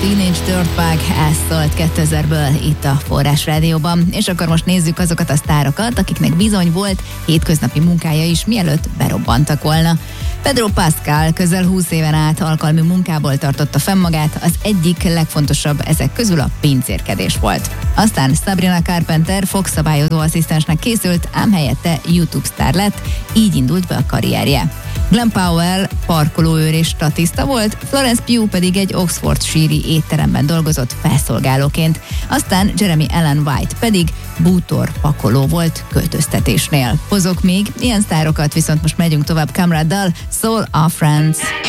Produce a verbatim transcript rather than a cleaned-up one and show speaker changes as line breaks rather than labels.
Teenage Dirtbag, ez szólt kétezrből itt a Forrás Rádióban. És akkor most nézzük azokat a sztárokat, akiknek bizony volt hétköznapi munkája is, mielőtt berobbantak volna. Pedro Pascal közel húsz éven át alkalmi munkából tartotta fenn magát, az egyik legfontosabb ezek közül a pincérkedés volt. Aztán Sabrina Carpenter fogszabályozó asszisztensnek készült, ám helyette YouTube sztár lett, így indult be a karrierje. Glen Powell parkolóőr és statiszta volt, Florence Pugh pedig egy Oxfordshire-i étteremben dolgozott felszolgálóként. Aztán Jeremy Allen White pedig bútor pakoló volt költöztetésnél. Hozok még ilyen sztárokat, viszont most megyünk tovább Camraddal, Soul of Friends.